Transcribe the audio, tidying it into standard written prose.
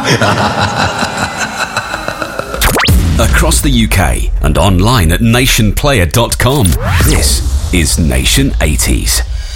Across the UK and online at nationplayer.com. This is Nation 80s.